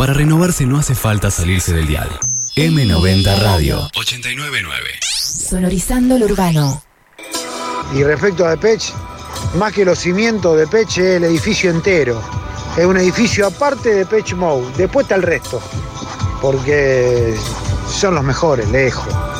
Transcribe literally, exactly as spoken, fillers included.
Para renovarse no hace falta salirse del dial. eme noventa Radio ochenta y nueve punto nueve. Sonorizando lo urbano. Y respecto a Depeche, más que los cimientos, Depeche es el edificio entero. Es un edificio aparte de Depeche Mode. Después está el resto. Porque son los mejores, lejos.